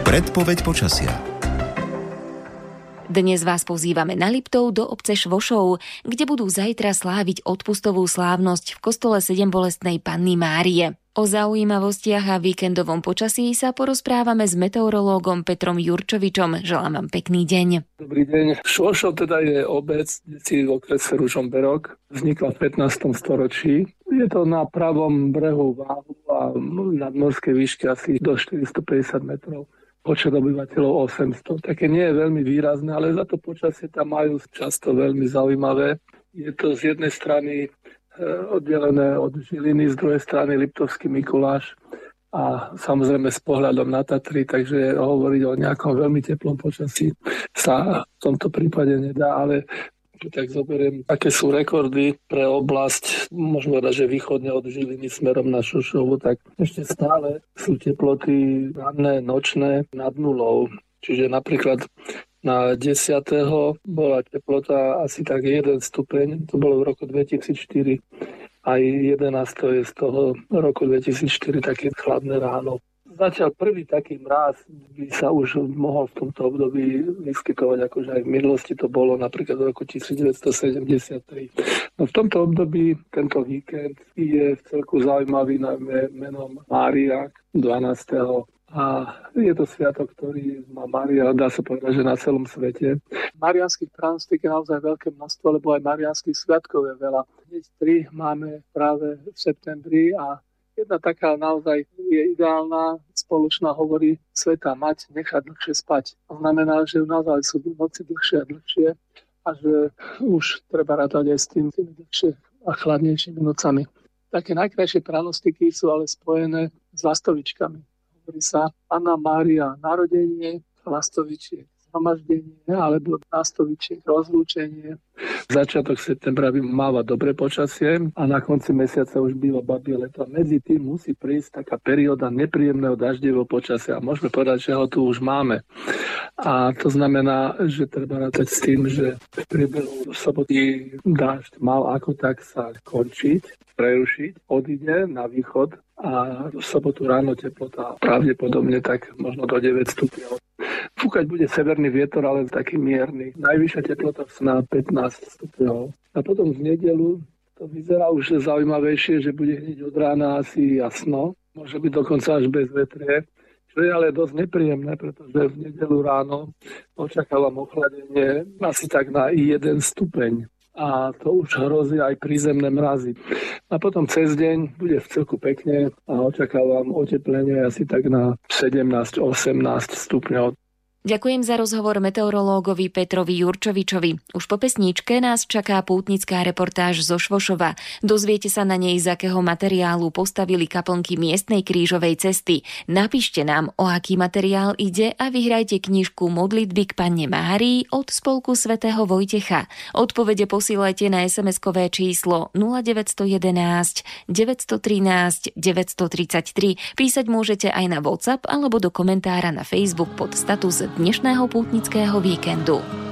Predpoveď počasia. Dnes vás pozývame na Liptov do obce Švošov, kde budú zajtra sláviť odpustovú slávnosť v kostole Sedembolestnej Panny Márie. O zaujímavostiach a víkendovom počasí sa porozprávame s meteorológom Petrom Jurčovičom. Želám vám pekný deň. Dobrý deň. Švošov teda je obec v okrese Ružomberok. Vznikla v 15. storočí. Je to na pravom brehu Váhu a nadmorskej výšky asi do 450 metrov. Počet obyvateľov 800. Také nie je veľmi výrazné, ale za to počasie tam majú často veľmi zaujímavé. Je to z jednej strany oddelené od Žiliny, z druhej strany Liptovský Mikuláš a samozrejme s pohľadom na Tatry, takže hovoriť o nejakom veľmi teplom počasí sa v tomto prípade nedá, ale tak zoberiem, aké sú rekordy pre oblasť, môžeme povedať, že východne od Žiliny smerom na Šošovu, tak ešte stále sú teploty ranné, nočné nad nulou. Čiže napríklad na 10. bola teplota asi tak 1 stupeň, to bolo v roku 2004. Aj 11. je z toho roku 2004 také chladné ráno. Zatiaľ prvý taký mráz by sa už mohol v tomto období vyskytovať, akože aj v minulosti to bolo napríklad v roku 1973. No v tomto období tento víkend je v celku zaujímavý najmä menom Máriák 12. A je to sviatok, ktorý má Mária, dá sa povedať, že na celom svete. Mariánskych pranostík je naozaj veľké množstvo, lebo aj mariánskych sviatkov je veľa. Hneď 3 máme práve v septembri a jedna taká naozaj je ideálna, spoločná hovorí Svätá Mať nechá dlhšie spať. To znamená, že naozaj sú noci dlhšie a dlhšie a že už treba rátať aj s tými dlhšie a chladnejšími nocami. Také najkrajšie pranostiky sú ale spojené s lastovičkami. Hovorí sa Panna Mária narodenie, lastovičiek zhromaždenie alebo lastovičiek rozlúčenie. Začiatok septembra by máva dobré počasie a na konci mesiaca už býva babie leto. Medzi tým musí prísť taká perióda nepríjemného daždivého počasia. A môžeme povedať, že ho tu už máme. A to znamená, že treba rátať s tým, že v priebehu soboty dážď mal ako tak sa končiť, prerušiť, odíde na východ a v sobotu ráno teplota pravdepodobne tak možno do 9 stupňov. Fúkať bude severný vietor, ale taký mierny. Najvyššia teplota na 15 stupňov. A potom v nedeľu to vyzerá už zaujímavejšie, že bude hneď od rána asi jasno. Môže byť dokonca až bez vetrie. Čo je ale dosť nepríjemné, pretože v nedeľu ráno očakávam ochladenie asi tak na 1 stupeň. A to už hrozí aj prízemné mrazy. A potom cez deň bude v celku pekne a očakávam oteplenie asi tak na 17-18 stupňov. Ďakujem za rozhovor meteorológovi Petrovi Jurčovičovi. Už po pesničke nás čaká pútnická reportáž zo Švošova. Dozviete sa na nej, z akého materiálu postavili kaplnky miestnej krížovej cesty. Napíšte nám, o aký materiál ide a vyhrajte knižku Modlitby k Panne Márii od spolku svätého Vojtecha. Odpovede posílajte na SMS-kové číslo 0911 913 933. Písať môžete aj na WhatsApp alebo do komentára na Facebook pod status dnešného pútnického víkendu.